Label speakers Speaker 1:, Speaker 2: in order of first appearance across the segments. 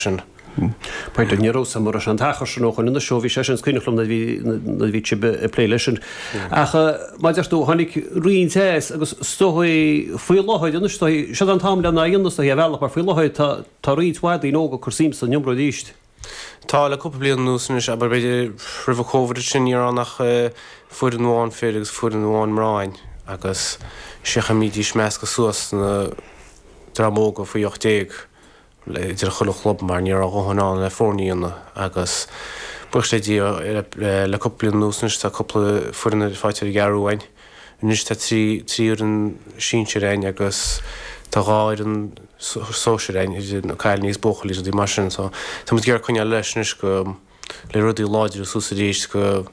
Speaker 1: Point an Nero sam mar an tachar noch an show vi session screenklum na vi chibe playlist. Ach ma jastu hanik ruin tes agus stoi fuiloid an stoi shadan tam na yunus sto developer fuiloid ta reach wide no go kursim so number dist.
Speaker 2: Tá le couple blian nús aber beidir rivercover sin ar nach fud an bháin féidir fud an bháin mráin agus secha mídí smeas go suas na dramóga fa 80 le idir chulach club mar ní a gohanán le fórníonna agus buchtédí le couple blian nús tá couple fudna fáitir garúhain nus tá trí an síintserein agus tá gáir an sóisirein na cail níos bóchalí a dí mar sin tá mu ggéar chuine leisnis go le rudí láidir súsadíis go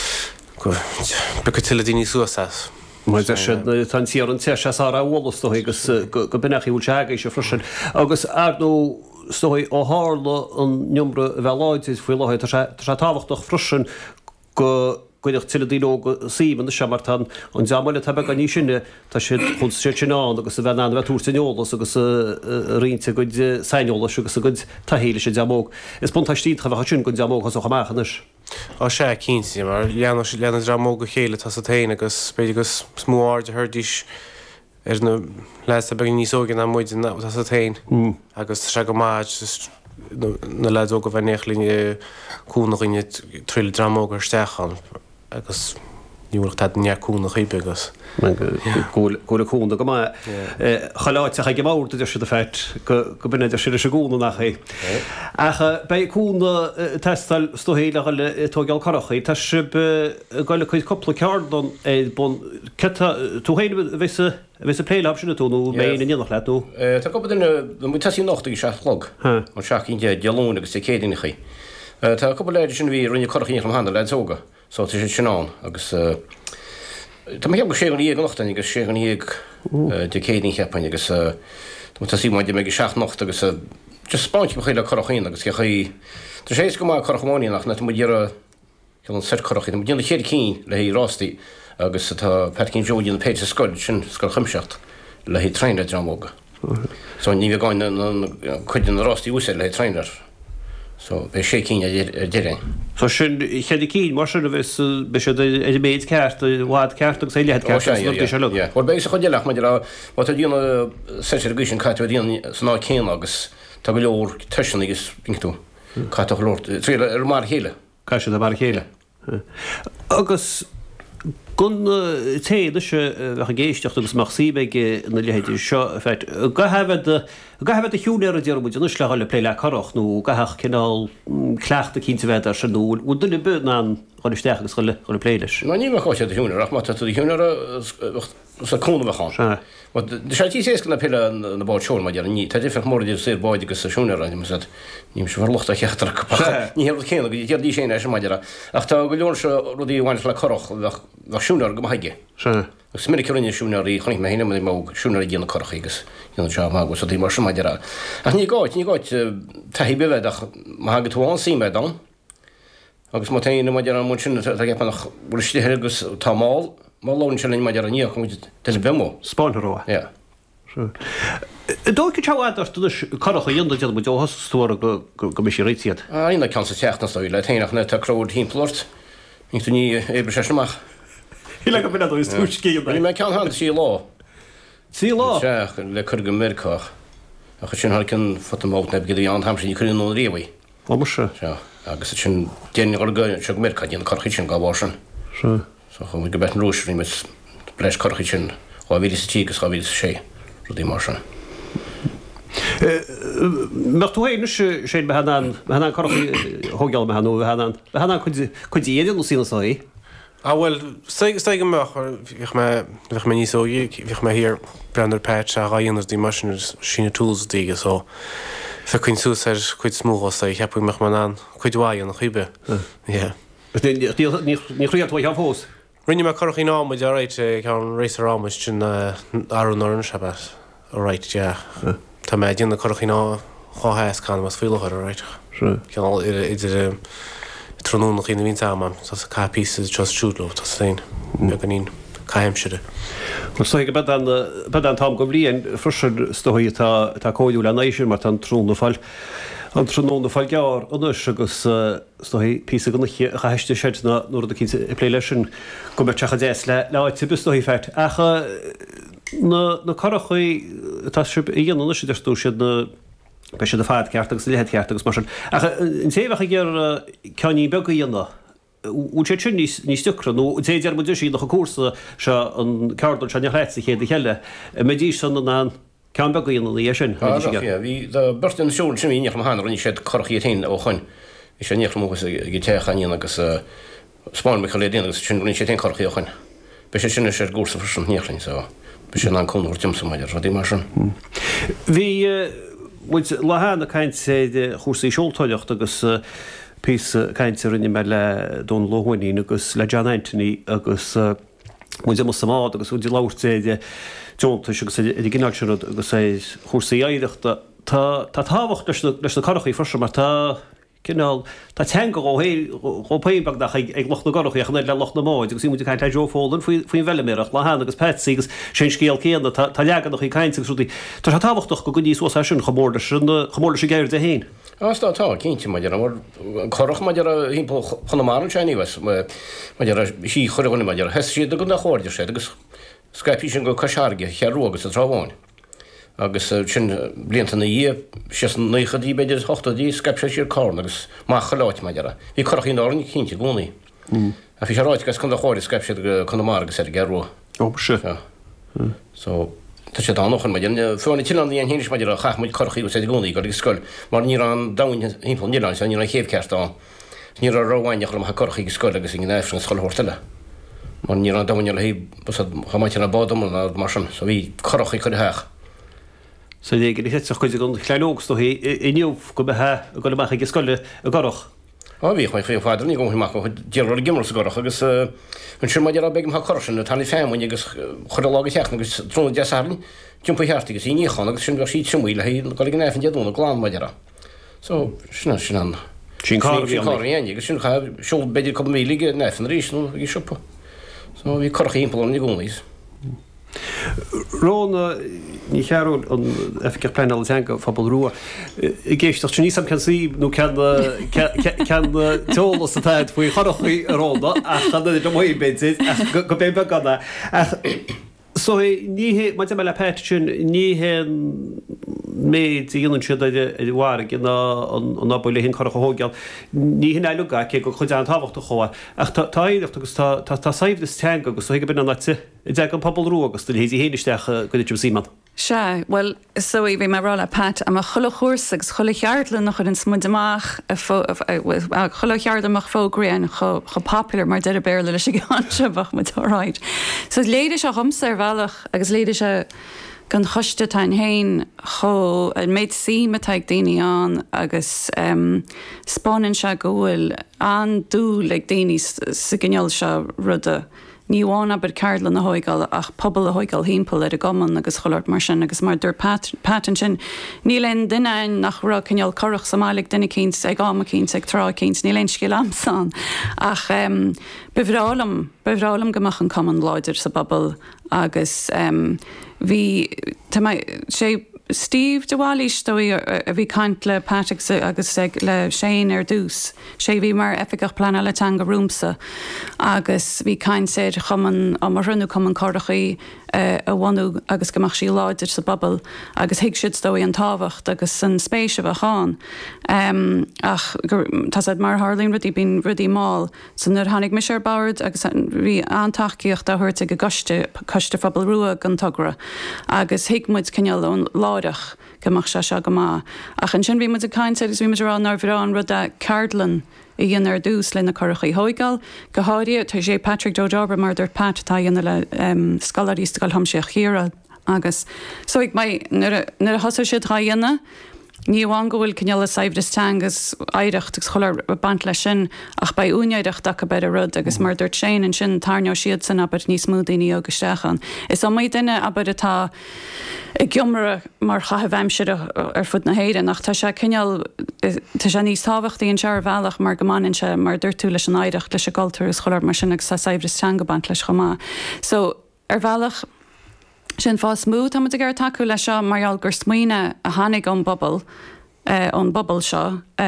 Speaker 2: becatile daoine suasas.
Speaker 1: Mas tan tí an te á bhlastói agus go binachí bhúil teaga sé frisin. Agus nó stoi ó hála an numra bheláid is fuileid tá táhachtach frisin go goideach tiledíó go síban na semartan an deamile tab gan ní sinne tá si chun séán agus a bheitna bheith túrtaolalas agus rinte go seinolalas agus a go tahéile sé deamóg. Is buntaistí cha bheith sin go deamóg as chaachchanis.
Speaker 2: Á sé cínsi mar leanana dramóg go chéile tá a taine agus beidir agus smóir de thudís na leis a begin níos ógan am muid a tain agus se go máid na leid óga bheith nechlíne cúnachine trill dramógar stechan agus níúach tá nearcúnach ibe agus.
Speaker 1: Góla cúna go chaláid a go bhórta de si a feit go bin idir si a gúna nach é. Acha bei cúna testal stohéile le tógeal chorachaí, tá si goile chuid coppla ceardan é bon túhéine vis a pléile sinna túnú mé in nach leú.
Speaker 3: Tá go mu tasí nachta í seachlog an seaachín dealún agus sé cédinnachaí. Tá go léidir sin bhí rinne chorachaí an handal leid óga, só sé sinán agus Tá mé go sé an íag nachtain agus sé an íag de céding chepain agus tá sí maidide mé seach nacht agus just spáint go chéile chorachaín agus Tá sé go má chorachamáí nach na mu dhéar an set chorachaí, mu dhéanana chéad cín le hí rástaí agus tá Percinn Joí an Péidir Scoil sin scoil chumseacht le hí treine dramóga. So ní bh gáin chuidir an rástaí úsé le hí treinar. So be sé cín deiré.
Speaker 1: So sin chéad cín mar sin bheits be sé méid ceart bhád ceart agus éile ceart se lu.
Speaker 3: Bhil bééis chu deach maidir a díonna sé gus an caiú díana san ná céan agus tá go leor tuisian agus pinú caiach Lord trí ar mar chéile.
Speaker 1: Cai se mar chéile. Agus gun téide se bheit géisteach agus mar síbe na lehéidir seo feit gahefad a hiúnéir a dearmid an isle le pléile choch nó gaach cinál cleachta cínta bheit se nóil ú duna bu an chuisteach agus chuile pléiles.
Speaker 3: Na ní chuise hiúnar má tú hiúnar sa cúna bheán. De sé tí sé na pile na bád seúil mar ní, Tá difeh mór sé báid agus saisiúnar an ní se bhar lochtta cheachtar ní heh chéna go dí sé sem maididir. Ach tá go leor se rudí bhain le choch bheitsúnar go haige. Gus minic rinne siúnar í chonig héine mé má siúnar díanana chochaígus díanana se mágus a dí mar sem maididir. Ach ní gáit tahí beheach má hagad túáin sí me dá. Agus má taine maidir an mun sin nach bhtíir agus tá máil má lán se in maidir a níoch mu de bemó.
Speaker 1: Spáinrá. Dó go teáidir chocha dionda dead mu dehasúra go mis sé réitiad.
Speaker 3: Ina can sa teachnaí le téach na tá crowd híplort, ní tú ní ébre seach.
Speaker 1: Hí le go bin is túcí.
Speaker 3: mé cean han sí lá.
Speaker 1: Sí lá?
Speaker 3: le chur go mircach a chu sin cin fotamót neb go an hamsin ní chuú nó riomhaí.
Speaker 1: Á mar se?
Speaker 3: Agus sin déine orga se mircha díana corchaí sin gábhar. So chu go bet an rúisií mis leis corchaí sin á bhí tí agus ví sé rudí mar sin.
Speaker 1: Mar tú héine sé behan chochaí hógeal me hanú behanana chudí éidir sína saí?
Speaker 2: Well, steig meach bhíh me níos óí, bhíh me hir brandar peit a raíonar dí mar sinna tools díige so fe chuinn sús ar chuid smúgus a cheapú meach man an chuidháin nach chibe.
Speaker 1: Ní chríaltha an fós.
Speaker 2: Rinne me chochaí ná muid áráit cean rééis rámas sin arún an sebas áráit Tá mé díanana chochaí ná cháhéas can mas fuileir áráit. Ceanál idir trónúnach ina vín am sa capí just siúdlo tá féin me ganín caiimside.
Speaker 1: Sto go bed an tam go bblion frisir stoí tá cóú le éisiir mar an trúna fáil. An tróna fáilgear anus agus pí gona chaiste sena nuair a cí plé sin go mar techa déas le tibus hí feit. Acha na chorachaí tá íon si stú siad na be sé a fád ceartagus lehead ceartagus mar. In téhacha gur ceanní bega dhéanana. Ú sé sin ní stucra nó téidir mu sí nach a cuasa se an cardal se nehéitsa chéad heile. Me dí san an cean bega dhéanana sin.
Speaker 3: Bhí burtin siúil sin íoch hána ní sé chochaí tain ó chuin i sé níochmúgus go techaíon agus spáin me choléon agus sin sé té chochaí ó chuin. Be sé sinna sé gúsa fri níochlainn sa be sin an chunúir timsa maidir a dí mar sin.
Speaker 1: Bhí lehanana caiint sé chósaí seoltáileocht agus pí caiinte rinne me le don lohaí agus le John Anthony agus mu samá agus údí láirtéide Johnta agus gginál agus é chósaí éireachta tá táhacht leis na chochaí frosa mar tá cinál tá te ópébag ag loch na gochaí le loch na máid, agus múte caiint Jo fólan faoin bheileméach lehanana agus Patsy agus sé scéal céanna tá legan nach í caiinte sútaí. Tá táhachtach go níos sin chomórla sé géir de héin.
Speaker 3: Tá cinnte maidir choch maidir hímpó chunamán Chinese maidir sí choirhna maidir he siad go na cháirde sé agus Skype sin go caisearge chearrógus a tráháin. Agus sin blianta na dhé sé nuchadí beidir 8dí Skype sé siar cá agus má chaláit maidir. Bhí chochaí ána cinnte gúnaí. A fi ráid gus chun cháir Skype sé chunamá agus ar gerró.
Speaker 1: Ó se.
Speaker 3: Tá sé dánochan maidir fáinna tií an héidir maidir a chamuid chochaí sé gúnaí go sscoil, mar ní an dain hípó níán sé ní an chéhceartá. Ní a roháineach le chochaí scoil agus in nefn scoilhortaile. Mar ní an daine le hí chaáte na bádam a mar sin, so bhí chochaí chu heach.
Speaker 1: So dé hé chuide gon chleinógus hí iniuh go bethe go leach ag scoile a goroch.
Speaker 3: Bhí chuin fé fáidir ní goach dear gimmar sa goch agus an sin maidir a begim chosin na tanna fémhain agus chodága teachna agus trúna dearlinn tiúmpa heartagus í níchan agus sin sí simúile hí go gin nefn deadúna glán maidera. So sinna sin an sin cáíine agus sin seol beidir co mílige nefn rísnú í siúpa. So bhí chochaí implan í gúnaís.
Speaker 1: Róna ní chearú an effice plein teanga fabal ruúa. I ggéisteach sin níosam can sí nó cean teolalas a taid faoi chochaí arána a chana do mí béid go bé be ganna. So níhé mai me le peit sin níhé méid dhéanann siad bhhar gin an nabbaile hinn chocha hógeal. Ní hin eilega ché go chuide an táhachtta choa. Ach táíirecht agus tá saimh is teanga agus go bin an naite I d an pobl rú agus hí héisteach go síman.
Speaker 4: Se, well, so bhí mar rála Pat am a chola chósagus chola cheartlan nach an smudamach chola cheart amach fógréan cho popular mar de a béle leis gansebach mit áráid. So léidir se chumsa bhealach agus léidir se gan choiste tain héin cho an méid sí teag daine an agus spáinn se gohfuil an dú le daine sa gneall se rudde. Níháin aber ceartlan na hóigáil ach pobl a hóigáil hímpel ar a goman agus choirt mar sin agus mar dúir patan sin. Ní len duine nach ra cinneal choch somálig duine cíns ag gáma cíns ag trá cíns, ní len scil amsán. Ach bevrálam gomach an common láidir sa bobbal agus hí sé Steve de Wally stoi a bhí caiint le Patrick agus le Shane ar dús. sé bhí mar efficach plana le tanga rúmsa agus bhí caiint sé chuman a mar runnú cuman cordachaí a bhhaú agus gomach sí láidir sa bobbal agus hiig siid stoi an táhacht agus san spéise bh cháin. Ach tá mar Harlín rudí bín rudí máil san nuair tháinig mis ar bard agus bhí antaíocht a thuirt ag coiste fabal ruúa an tugra agus hiigmuid cinneal ón láideach gomach se go má. Ach an sin bhí muid a caiint agus bhí muid rán nar bhrán rud a Cardlan I dhéanaar dús lena chorachaí hóigáil, go háirí tá sé Patrick Dodobre mar dúirt Pat tá dhéana le scalarístaáil hamseach chéra agus. So ag mai nuair a thosa siad tá dhéana, ní bháin go bhfuil cinneal saimhras teangas éireacht agus cholar bant lei sin ach ba úneideach da be a rud agus mar dúirt sé an sin tarneá siad san aber níos smú daoine agus teachan. Is an mé duine aber atá I giomra mar chathe bheimseir ar fud na héire nach tá sé cinneal tá sé níos táhachttaí an sear bhealach mar gomanin se mar dúirtú leis an éireacht leis a galtúras cholar mar sin agus sa saimhras teangabant leis chomá. So ar bhealach sin fá smú tá gur taú lei seo marall gur smuoine a tháinig an bobbal an bobbal seo